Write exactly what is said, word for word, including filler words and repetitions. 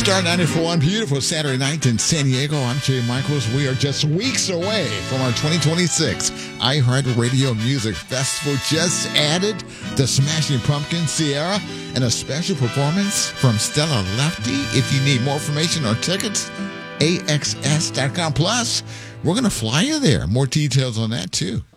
Star ninety-four on beautiful Saturday night in San Diego. I'm Jay Michaels. We are just weeks away from our twenty twenty-six iHeartRadio Music Festival. Just added the Smashing Pumpkins, Sierra, and a special performance from Stella Lefty. If you need more information or tickets, A X S dot com. Plus, we're going to fly you there. More details on that, too.